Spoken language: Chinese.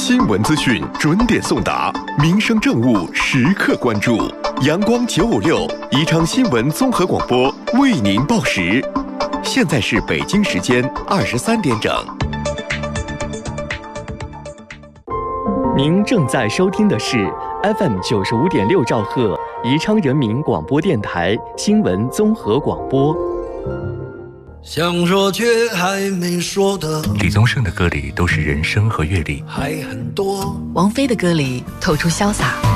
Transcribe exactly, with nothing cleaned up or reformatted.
新闻资讯准点送达，民生政务时刻关注。阳光九五六宜昌新闻综合广播为您报时。现在是北京时间二十三点整。 您正在收听的是 F M 九十五点六兆赫宜昌人民广播电台新闻综合广播。 想说却还没说的， 李宗盛的歌里都是人生和阅历， 还很多。 王菲的歌里透出潇洒。